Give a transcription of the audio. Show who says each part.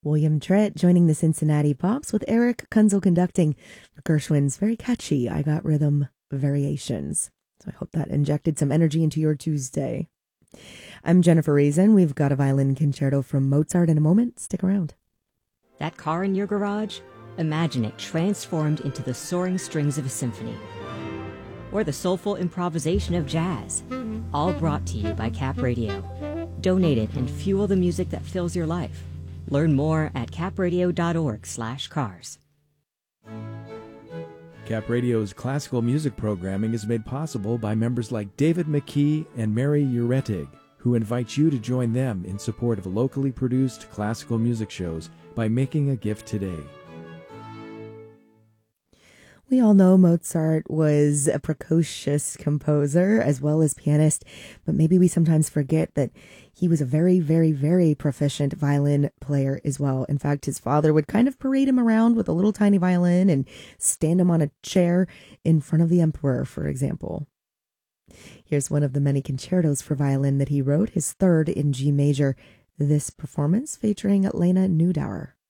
Speaker 1: William Trett joining the Cincinnati Pops with Eric Kunzel conducting for Gershwin's very catchy I Got Rhythm Variations. So I hope that injected some energy into your Tuesday. I'm Jennifer Reason. We've got a violin concerto from Mozart in a moment. Stick around.
Speaker 2: That car in your garage? Imagine it transformed into the soaring strings of a symphony. Or the soulful improvisation of jazz. All brought to you by Cap Radio. Donate it and fuel the music that fills your life. Learn more at capradio.org/cars.
Speaker 3: Cap Radio's classical music programming is made possible by members like David McKee and Mary Uretig, who invite you to join them in support of locally produced classical music shows by making a gift today.
Speaker 1: We all know Mozart was a precocious composer as well as pianist, but maybe we sometimes forget that he was a very, very, very proficient violin player as well. In fact, his father would kind of parade him around with a little tiny violin and stand him on a chair in front of the emperor, for example. Here's one of the many concertos for violin that he wrote, his third in G major. This performance featuring Lena Neudauer.